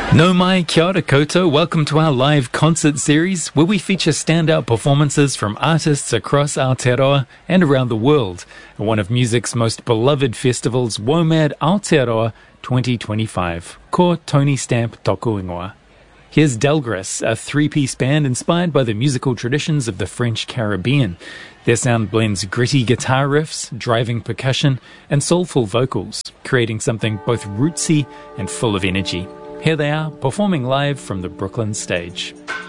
No mai, kia ora koutou. Welcome to our live concert series where we feature standout performances from artists across Aotearoa and around the world at one of music's most beloved festivals, WOMAD Aotearoa 2025, ko Tony Stamp Toku Ingoa. Here's Delgris, a three-piece band inspired by the musical traditions of the French Caribbean. Their sound blends gritty guitar riffs, driving percussion, and soulful vocals, creating something both rootsy and full of energy. Here they are, performing live from the Brooklyn stage.